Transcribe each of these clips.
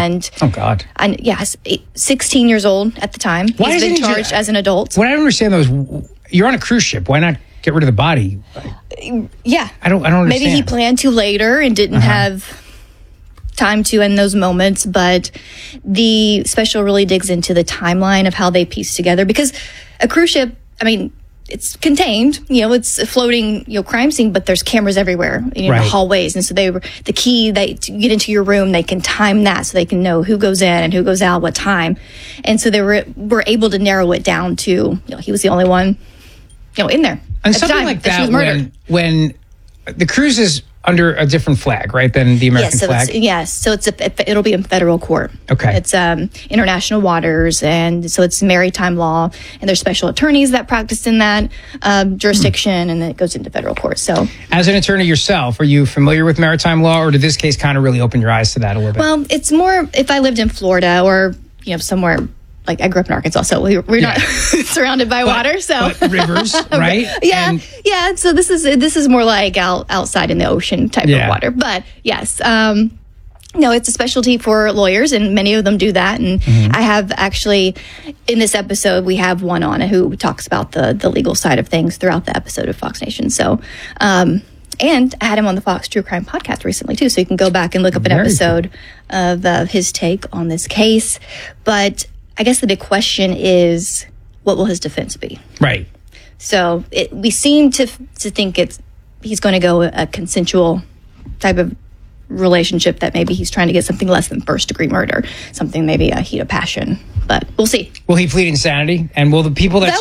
And oh God, and yes, 16 years old at the time. Why He's been isn't he charged as an adult. What I don't understand though is you're on a cruise ship. Why not get rid of the body? Yeah, I don't understand. Maybe he planned to later and didn't have time to in those moments, but the special really digs into the timeline of how they piece together, because a cruise ship, I mean, it's contained, it's a floating, crime scene, but there's cameras everywhere, in the hallways. And so the key, to get into your room, they can time that so they can know who goes in and who goes out, what time. And so they were able to narrow it down to, he was the only one, in there. And something like that, when the cruise is under a different flag, right, than the American flag? So it'll be in federal court. Okay. It's international waters, and so it's maritime law, and there's special attorneys that practice in that jurisdiction, and then it goes into federal court. So, as an attorney yourself, are you familiar with maritime law, or did this case kind of really open your eyes to that a little bit? Well, it's more if I lived in Florida or somewhere. Like I grew up in Arkansas, so we're not surrounded by water. So but rivers, right? Yeah. So this is more like outside in the ocean type of water. But yes, no, it's a specialty for lawyers, and many of them do that. And I have actually, in this episode, we have one on who talks about the legal side of things throughout the episode of Fox Nation. So, and I had him on the Fox True Crime podcast recently too, so you can go back and look up an episode of his take on this case. But I guess the big question is, what will his defense be? Right. So we seem to think he's going to go a consensual type of relationship, that maybe he's trying to get something less than first-degree murder, something maybe a heat of passion. But we'll see. Will he plead insanity? And will the people that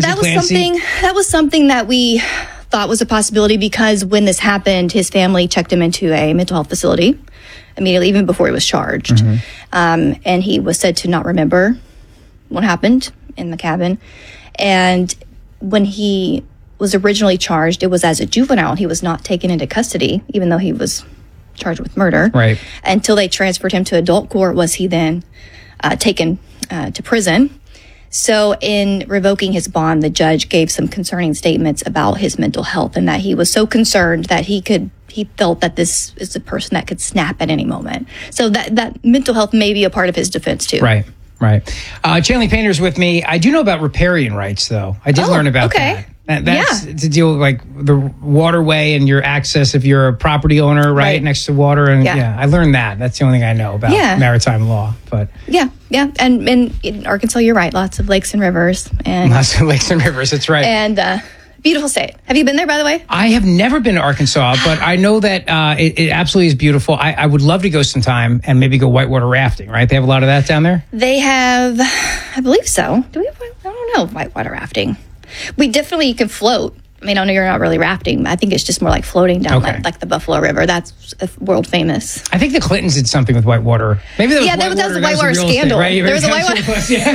was something that we thought was a possibility, because when this happened, his family checked him into a mental health facility immediately, even before he was charged. And he was said to not remember what happened in the cabin. And when he was originally charged, it was as a juvenile. He was not taken into custody, even though he was charged with murder. Right. Until they transferred him to adult court was he then taken to prison. So in revoking his bond, the judge gave some concerning statements about his mental health, and that he was so concerned that he felt that this is a person that could snap at any moment. So that mental health may be a part of his defense too. Right. Chanley Painter's with me. I do know about riparian rights, though. I did learn about that. That's to deal with like the waterway and your access if you're a property owner, right, next to water. And I learned that. That's the only thing I know about maritime law. But and in Arkansas, you're right. Lots of lakes and rivers. That's right. And beautiful state. Have you been there, by the way? I have never been to Arkansas, but I know that it absolutely is beautiful. I would love to go sometime and maybe go whitewater rafting, right? They have a lot of that down there? They have, I believe so. Do we have, I don't know, whitewater rafting. You can float. I mean, I know you're not really rafting. I think it's just more like floating down like the Buffalo River. That's world famous. I think the Clintons did something with whitewater. Maybe that was the whitewater scandal. Right? There was a whitewater.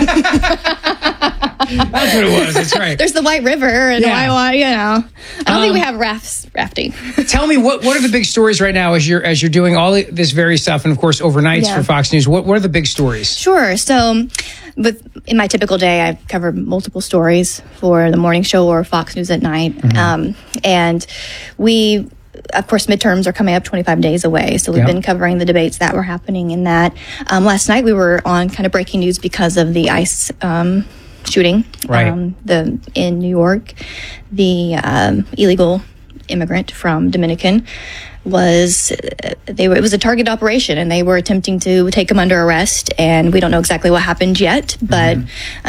That's what it was. That's right. There's the White River and Whitewater. I don't think we have rafting. Tell me, what are the big stories right now as you're doing all this various stuff, and of course overnights for Fox News? What are the big stories? Sure. So, in my typical day, I cover multiple stories for the morning show or Fox News at night, and we. Of course, midterms are coming up 25 days away. So we've been covering the debates that were happening in that. Last night we were on kind of breaking news because of the ICE shooting in New York. The illegal immigrant from Dominican it was a target operation, and they were attempting to take him under arrest. And we don't know exactly what happened yet, but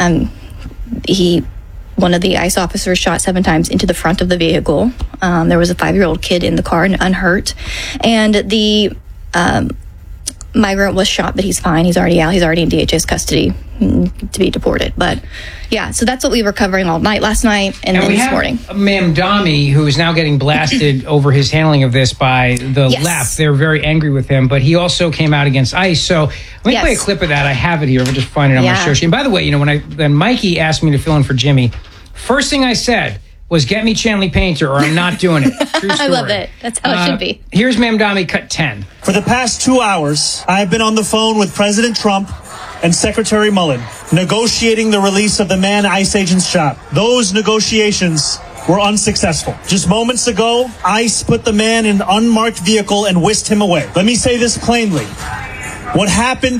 one of the ICE officers shot 7 times into the front of the vehicle. There was a 5-year-old kid in the car and unhurt. And the migrant was shot, but he's fine. He's already out. He's already in DHS custody to be deported. But so that's what we were covering all night last night and then this morning. Mamdani, who is now getting blasted over his handling of this by the left. They're very angry with him, but he also came out against ICE. So let me play a clip of that. I have it here. We'll just find it on my show sheet. And by the way, when Mikey asked me to fill in for Jimmy, first thing I said was, get me Chanley Painter or I'm not doing it. True story. I love it. That's how it should be. Here's Mamdani cut 10. For the past 2 hours, I have been on the phone with President Trump and Secretary Mullen, negotiating the release of the man ICE agents shot. Those negotiations were unsuccessful. Just moments ago, ICE put the man in an unmarked vehicle and whisked him away. Let me say this plainly. What happened